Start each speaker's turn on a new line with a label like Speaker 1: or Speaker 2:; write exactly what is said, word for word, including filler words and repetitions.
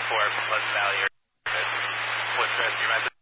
Speaker 1: for Pleasant Valley. What's the rest of your message?